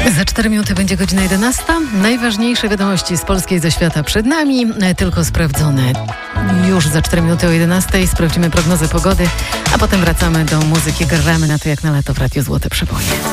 Za 4 minuty będzie godzina 11. Najważniejsze wiadomości z Polski i ze świata przed nami, tylko sprawdzone. Już za 4 minuty o 11 sprawdzimy prognozę pogody, a potem wracamy do muzyki. Gramy na to jak na lato w Radiu Złote Przeboje.